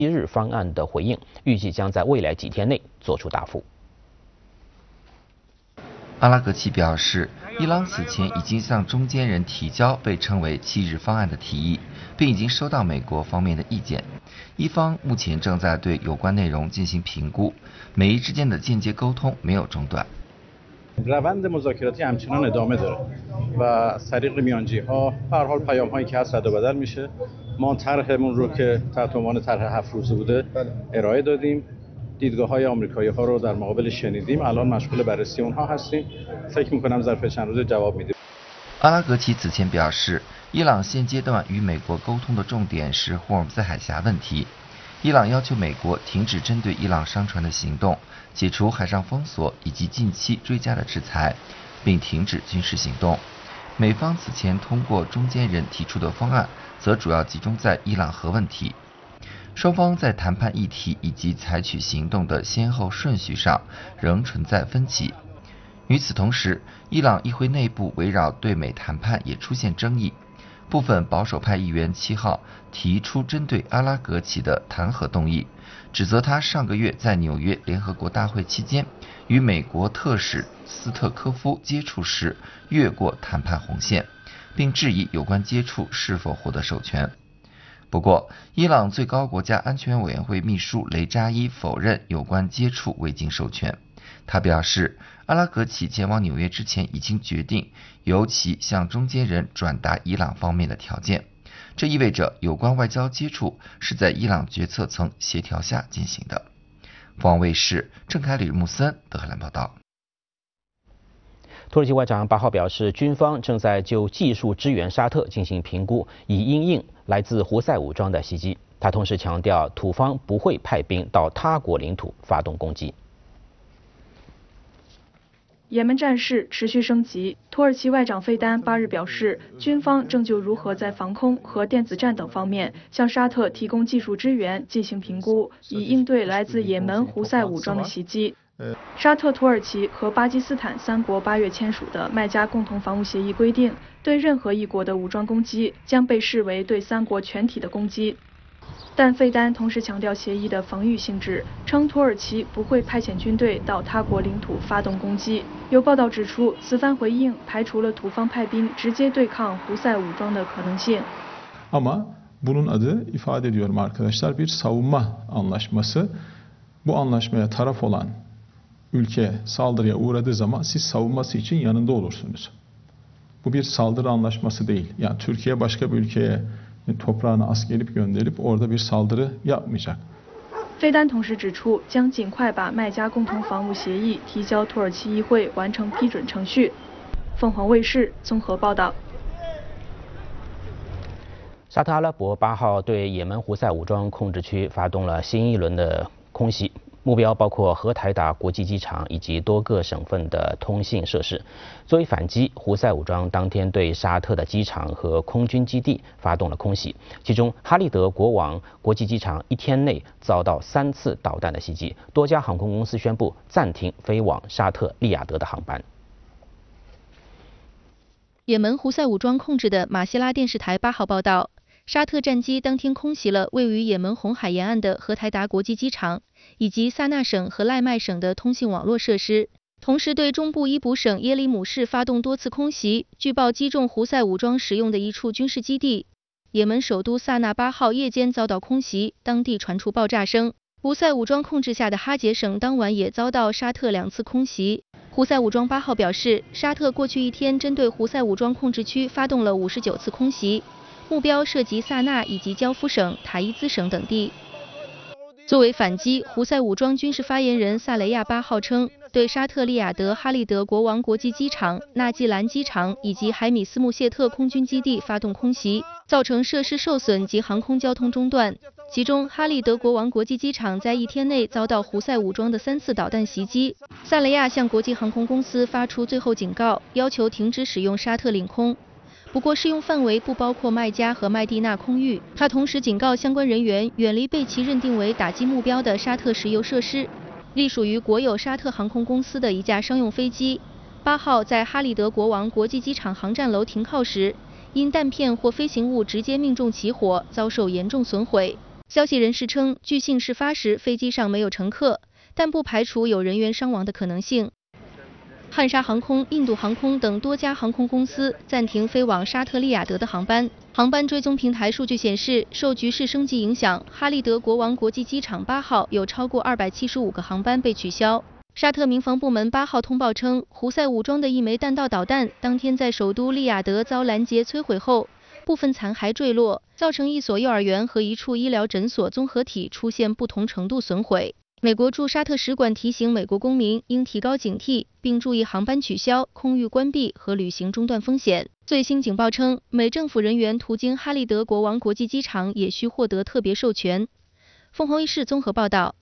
7日方案的回应，预计将在未来几天内做出答复。 阿拉格齐表示，伊朗此前已经向中间人提交被称为7日方案的提议，并已经收到美国方面的意见。伊方目前正在对有关内容进行评估，美伊之间的间接沟通没有中断。 روند مذاکراتی همچنان ادامه داره و از طریق میانجی‌ها به هر حال پیام‌هایی که هست رد و بدل میشه. ما طرحمون رو که تحت عنوان طرح 7 روزه بوده ارائه دادیم. دیدگاه‌های آمریکایی‌ها رو در مقابل شنیدیم. الان مشغول بررسی اونها هستیم. فکر می‌کنم ظرف چند روز جواب میدیم. 阿拉格齐此前表示，伊朗现阶段与美国沟通的重点是霍尔木兹海峡问题。伊朗要求美国停止针对伊朗商船的行动，解除海上封锁以及近期追加的制裁，并停止军事行动。美方此前通过中间人提出的方案，则主要集中在伊朗核问题。双方在谈判议题以及采取行动的先后顺序上仍存在分歧。与此同时，伊朗议会内部围绕对美谈判也出现争议。部分保守派议员7号提出针对阿拉格齐的弹劾动议，指责他上个月在纽约联合国大会期间与美国特使斯特科夫接触时越过谈判红线，并质疑有关接触是否获得授权。不过，伊朗最高国家安全委员会秘书雷扎伊否认有关接触未经授权。他表示，阿拉格齐前往纽约之前已经决定由其向中间人转达伊朗方面的条件，这意味着有关外交接触是在伊朗决策层协调下进行的。凤凰卫视郑凯里、穆森德黑兰报道。 土耳其外长8号表示，军方正在就技术支援沙特进行评估，以因应来自胡塞武装的袭击。他同时强调，土方不会派兵到他国领土发动攻击。 也门战事持续升级，土耳其外长费丹8日表示，军方正就如何在防空和电子战等方面向沙特提供技术支援进行评估，以应对来自也门胡塞武装的袭击。沙特、土耳其和巴基斯坦3国8月签署的麦加共同防务协议规定，对任何一国的武装攻击将被视为对3国全体的攻击。但费丹同时强调协议的防御性质，称土耳其不会派遣军队到他国领土发动攻击。有报道指出，此番回应排除了土方派兵直接对抗胡塞武装的可能性。 Ama bunun adı ifade ediyorum arkadaşlar bir savunma anlaşması. Bu anlaşmaya taraf olan ülke saldırıya uğradığı zaman siz savunması için yanında olursunuz. Bu bir saldırı anlaşması değil. Yani Türkiye başka bir ülkeye toprağına askerip gönderip orada bir saldırı yapmayacak. 费丹同时指出，将尽快把麦加共同防务协议提交土耳其议会完成批准程序。凤凰卫视综合报道。 沙特阿拉伯8号对也门胡塞武装控制区发动了新一轮的空袭。目标包括荷台达国际机场以及多个省份的通信设施。作为反击，胡塞武装当天对沙特的机场和空军基地发动了空袭，其中哈利德国王国际机场1天内遭到3次导弹的袭击，多家航空公司宣布暂停飞往沙特利雅得的航班。 也门胡塞武装控制的马希拉电视台8号报道，沙特战机当天空袭了位于也门红海沿岸的荷台达国际机场，以及萨那省和赖麦省的通信网络设施，同时对中部伊卜省耶里姆市发动多次空袭，据报击中胡塞武装使用的一处军事基地。也门首都萨那8号夜间遭到空袭，当地传出爆炸声。胡塞武装控制下的哈杰省当晚也遭到沙特2次空袭。胡塞武装8号表示，沙特过去1天针对胡塞武装控制区发动了59次空袭，目标涉及萨那以及焦夫省、塔伊兹省等地。作为反击，胡塞武装军事发言人萨雷亚8号称，对沙特利雅得哈利德国王国际机场、纳季兰机场以及海米斯穆谢特空军基地发动空袭，造成设施受损及航空交通中断。其中，哈利德国王国际机场在1天内遭到胡塞武装的3次导弹袭击。萨雷亚向国际航空公司发出最后警告，要求停止使用沙特领空。不过，适用范围不包括麦加和麦地那空域。他同时警告相关人员远离被其认定为打击目标的沙特石油设施。隶属于国有沙特航空公司的一架商用飞机，8号在哈利德国王国际机场航站楼停靠时，因弹片或飞行物直接命中起火，遭受严重损毁。 消息人士称，据信事发时飞机上没有乘客，但不排除有人员伤亡的可能性。汉莎航空、印度航空等多家航空公司暂停飞往沙特利雅得的航班。航班追踪平台数据显示，受局势升级影响，哈利德国王国际机场8号有超过275个航班被取消。沙特民防部门8号通报称，胡塞武装的一枚弹道导弹当天在首都利雅得遭拦截摧毁后，部分残骸坠落，造成一所幼儿园和一处医疗诊所综合体出现不同程度损毁。美国驻沙特使馆提醒美国公民应提高警惕，并注意航班取消、空域关闭和旅行中断风险。最新警报称，美政府人员途经哈利德国王国际机场也需获得特别授权。凤凰卫视综合报道。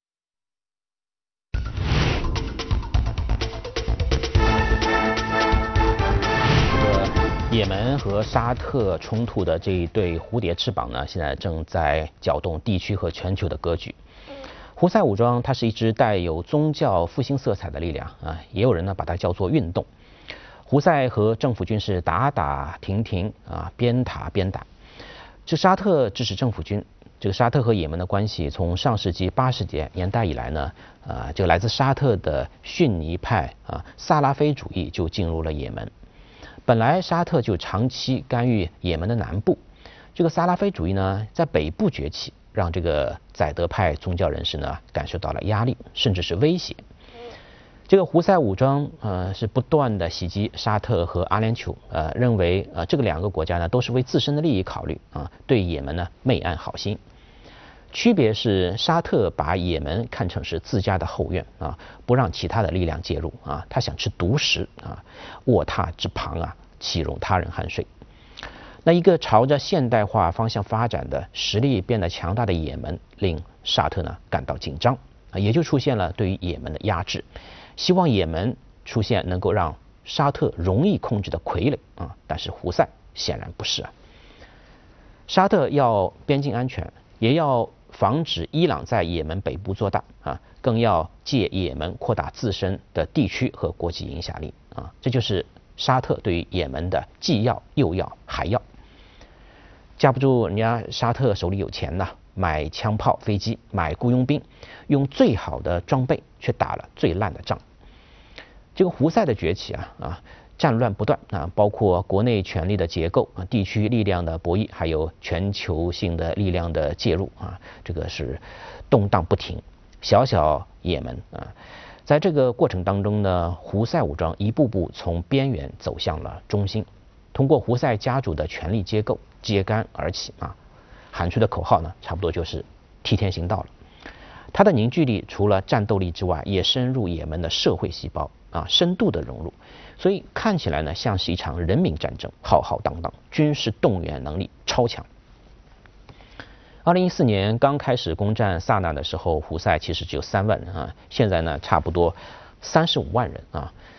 也门和沙特冲突的这一对蝴蝶翅膀呢，现在正在搅动地区和全球的格局。胡塞武装它是一支带有宗教复兴色彩的力量啊，也有人呢把它叫做运动。胡塞和政府军是打打停停啊，边打边打。这沙特支持政府军。这个沙特和也门的关系从上世纪80年代以来呢，这个来自沙特的逊尼派萨拉菲主义就进入了也门。本来沙特就长期干预也门的南部，这个萨拉菲主义呢在北部崛起，让这个宰德派宗教人士呢感受到了压力，甚至是威胁。这个胡塞武装是不断的袭击沙特和阿联酋，认为这个2个国家呢都是为自身的利益考虑对也门呢媚暗好心。区别是沙特把也门看成是自家的后院不让其他的力量介入他想吃独食卧榻之旁岂容他人酣睡。那一个朝着现代化方向发展的实力变得强大的也门，令沙特呢感到紧张也就出现了对于也门的压制，希望也门出现能够让沙特容易控制的傀儡但是胡塞显然不是沙特要边境安全，也要防止伊朗在也门北部做大更要借也门扩大自身的地区和国际影响力这就是沙特对于也门的既要又要还要。架不住人家沙特手里有钱呐，买枪炮、飞机，买雇佣兵，用最好的装备，却打了最烂的仗。这个胡塞的崛起战乱不断包括国内权力的结构地区力量的博弈，还有全球性的力量的介入这个是动荡不停。小小也门在这个过程当中呢，胡塞武装一步步从边缘走向了中心，通过胡塞家族的权力结构揭竿而起喊出的口号呢，差不多就是替天行道了。它的凝聚力除了战斗力之外，也深入也门的社会细胞深度的融入，所以看起来呢像是一场人民战争，浩浩荡荡，军事动员能力超强。2014年刚开始攻占萨那的时候，胡塞其实只有3万人现在呢差不多35万人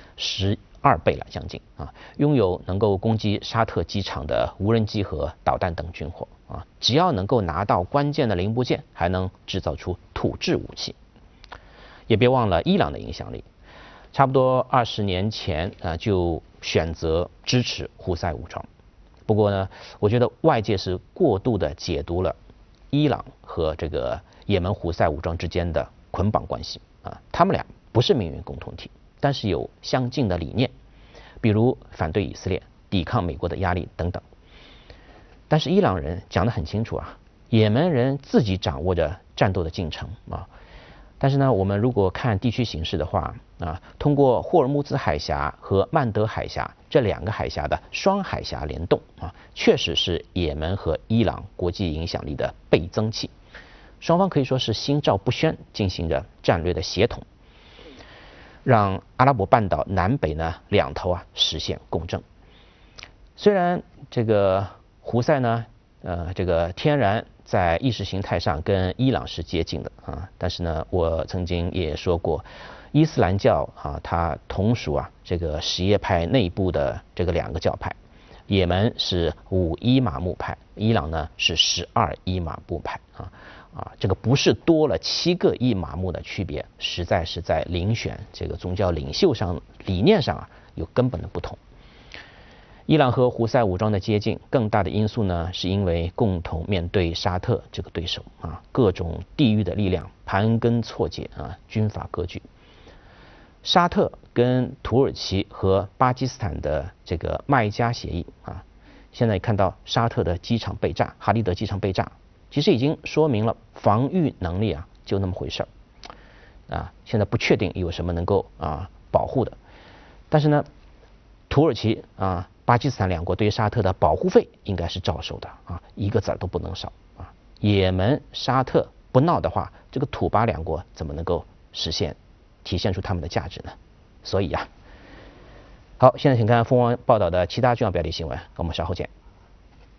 12倍了将近拥有能够攻击沙特机场的无人机和导弹等军火只要能够拿到关键的零部件，还能制造出土制武器。也别忘了伊朗的影响力，差不多20年前就选择支持胡塞武装。不过呢，我觉得外界是过度的解读了伊朗和这个也门胡塞武装之间的捆绑关系他们俩不是命运共同体，但是有相近的理念，比如反对以色列、抵抗美国的压力等等。但是伊朗人讲得很清楚也门人自己掌握着战斗的进程但是呢，我们如果看地区形势的话通过霍尔木兹海峡和曼德海峡这2个海峡的双海峡联动确实是也门和伊朗国际影响力的倍增器。双方可以说是心照不宣，进行着战略的协同，让阿拉伯半岛南北呢2头实现共振。虽然这个胡塞呢这个天然在意识形态上跟伊朗是接近的但是呢，我曾经也说过，伊斯兰教它同属这个什叶派内部的这个2个教派，也门是5伊玛目派，伊朗呢是12伊玛目派这个不是多了7个伊玛目的区别，实在是在遴选这个宗教领袖上理念上有根本的不同。 伊朗和胡塞武装的接近，更大的因素呢，是因为共同面对沙特这个对手啊，各种地域的力量盘根错节啊，军阀割据。沙特跟土耳其和巴基斯坦的这个麦加协议啊，现在看到沙特的机场被炸，哈利德机场被炸，其实已经说明了防御能力啊就那么回事儿啊，现在不确定有什么能够保护的，但是呢，土耳其巴基斯坦两国对于沙特的保护费应该是照收的啊，一个子儿都不能少啊。也门、沙特不闹的话，这个土巴两国怎么能够体现出他们的价值呢？所以好，现在请看凤凰报道的其他重要标题新闻，我们稍后见。